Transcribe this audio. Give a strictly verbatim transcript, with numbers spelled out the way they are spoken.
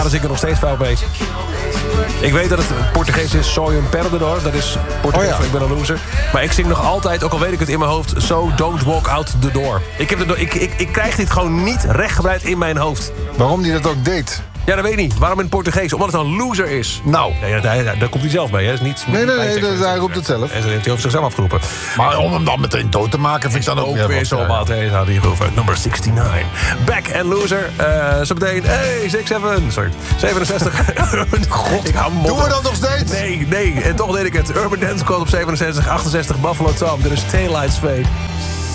dan zing ik er nog steeds fout mee. Ik weet dat het Portugees is Soy un perdedor. Dat is Portugees, Oh ja. ik ben een loser. Maar ik zing nog altijd, ook al weet ik het in mijn hoofd... So don't walk out the door. Ik, heb de, ik, ik, ik krijg dit gewoon niet rechtgebreid in mijn hoofd. Waarom die dat ook deed? Ja, dat weet ik niet. Waarom in het Portugees? Omdat het een loser is. Nou. Nee, daar, daar, daar komt hij zelf mee. Hè. Is niet, Nee, nee, nee, niet nee, hij roept het zelf. En dat heeft hij over zichzelf afgeroepen. Maar om hem dan meteen dood te maken, vind ik dan ook, Ook weer weer wat, zo ja. maat. Hij had hier over nummer negenenzestig. Back and loser. Uh, zo meteen. Hey, zevenenzeventig. Sorry. zevenenzestig. God, ik hou me Doen we dat nog steeds? Nee, nee. En toch deed ik het. Urban Dance Code op zevenenzestig. achtenzestig Buffalo Tom. Dit is Taillights Fade.